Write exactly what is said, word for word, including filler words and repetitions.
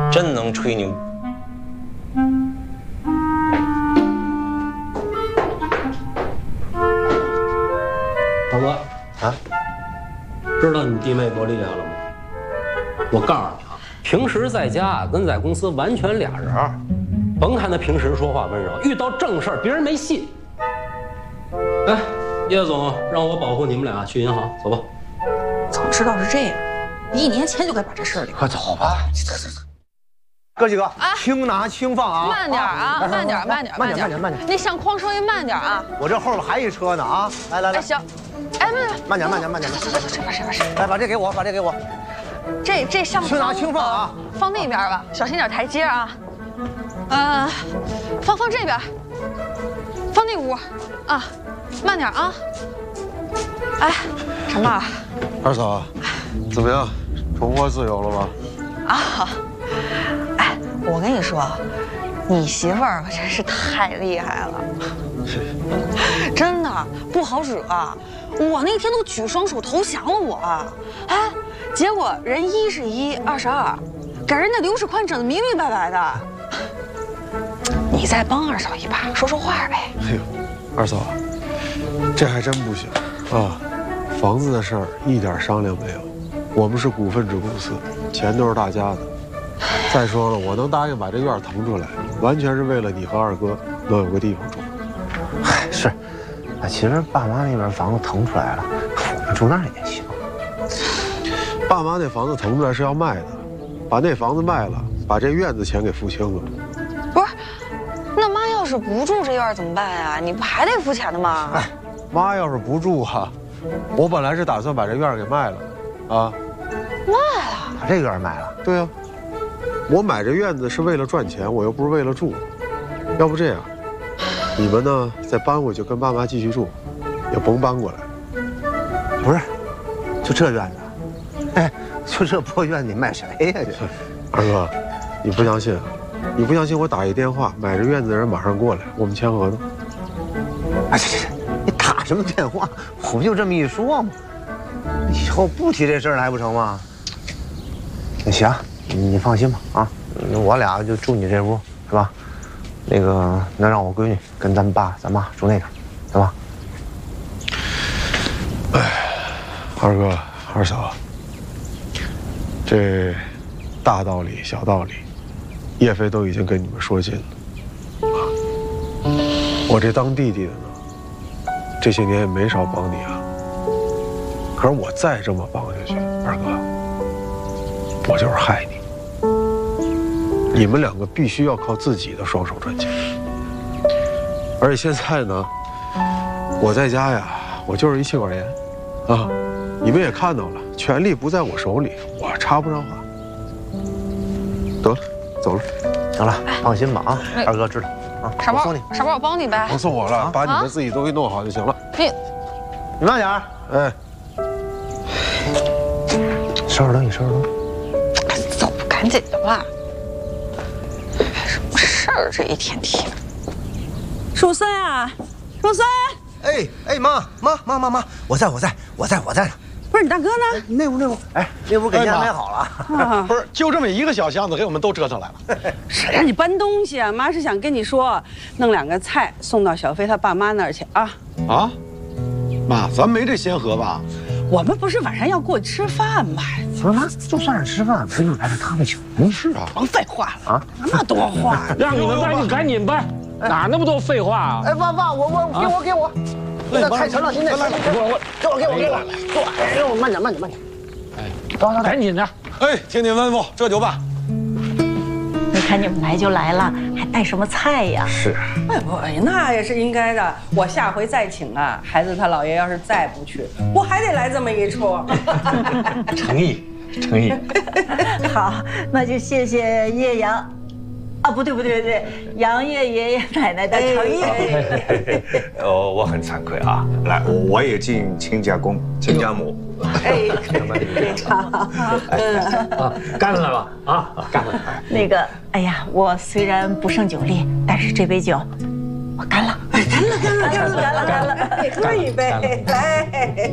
真能吹牛。 大哥啊， 知道你弟妹多厉害了吗？我告诉你啊，平时在家跟在公司完全俩人儿。甭看他平时说话温柔，遇到正事儿别人没戏。哎，叶总让我保护你们俩，去银行，走吧。 早知道是这样，一年前就该把这事儿给。 快走吧，走走走。 哥几个，轻拿轻放啊！ 慢点啊，慢点，慢点， 慢点，慢点，慢点。 那相框稍微慢点啊。 我这后边还一车呢啊！来来来， 哎行，哎慢点， 慢点，慢点，慢点。 走走走，这边这边这边。 来，把这给我，把这给我。 这这相框轻拿轻放啊， 放那边吧，小心点台阶啊。呃，放放这边，放那屋，啊，慢点啊。哎，陈爸， 二嫂，怎么样？重获自由了吧？ 啊，哎，我跟你说，你媳妇儿可真是太厉害了，真的不好惹。我那天都举双手投降了我，哎，结果人一是一，二是二，给人家刘世宽整得明明白白的。你再帮二嫂一把，说说话呗。 哎呦，二嫂，这还真不行啊！房子的事儿一点商量没有，我们是股份制公司，钱都是大家的。再说了，我能答应把这院腾出来，完全是为了你和二哥能有个地方住。 嗨，是，其实爸妈那边房子腾出来了，我们住那儿也行。 爸妈那房子腾出来是要卖的，把那房子卖了，把这院子钱给付清了。 不是，那妈要是不住这院怎么办呀？你不还得付钱的吗？ 哎，妈要是不住啊，我本来是打算把这院给卖了，啊， 卖了？ 把这院卖了？ 对啊，我买这院子是为了赚钱，我又不是为了住。要不这样，你们呢再搬回去跟爸妈继续住，也甭搬过来。 不是，就这院子，哎，就这破院子你卖谁呀？这二哥，你不相信？你不相信？我打一电话，买这院子的人马上过来，我们签合同。 哎，这这，你打什么电话？我不就这么一说吗？以后不提这事儿了还不成吗？那行，你放心吧啊，我俩就住你这屋是吧？那个能让我闺女跟咱爸咱妈住那边，行吧？ 哎，二哥二嫂，这大道理小道理，叶飞都已经跟你们说尽了。我这当弟弟的呢，这些年也没少帮你啊。可是我再这么帮下去，二哥，我就是害你。你们两个必须要靠自己的双手赚钱。而且现在呢，我在家呀，我就是一气管炎，啊，你们也看到了，权力不在我手里，我插不上话。得了，走了。 行了，放心吧啊，二哥知道啊。 傻包， 我送你， 傻包，我帮你呗。 甭送我了，把你们自己东西弄好就行了。 你， 你慢点儿。 哎， 收拾东西，收拾东西。走，赶紧的吧。什么事儿这一天天。 树森啊，树森！ 哎哎，妈妈妈妈妈，我在我在我在我在呢。 不是你大哥呢？ 那屋那屋，哎，那屋给你安排好了。 啊、 不是，就这么一个小箱子，给我们都折腾来了。 谁让你搬东西啊？妈是想跟你说，弄两个菜送到小飞他爸妈那儿去啊。 啊，妈，咱没这先河吧？ 我们不是晚上要过去吃饭吗？ 不是妈，就算是吃饭，不用来这趟酒。 不是啊， 甭废话了啊！那么多话， 让你们搬就赶紧搬，哪那么多废话啊？ 哎，爸爸，我我给我给我，那太沉了，您得给我给我给我给我给我，给我，哎呦，慢点慢点慢点， 哎，走走，赶紧的。 哎，听您吩咐，这就办。 你看你们来就来了，还带什么菜呀？ 是， 哎不，那也是应该的。我下回再请啊，孩子他姥爷要是再不去，我还得来这么一出。 诚意，诚意。 好，那就谢谢叶阳，啊，不对不对不对，杨叶爷爷奶奶的诚意。 哦，我很惭愧啊，来，我也敬亲家公、亲家母。 哎，好， 啊，干了吧？啊，干了！ 那个，哎呀，我虽然不胜酒力，但是这杯酒我干了， 干了干了干了干了干了，喝一杯，来。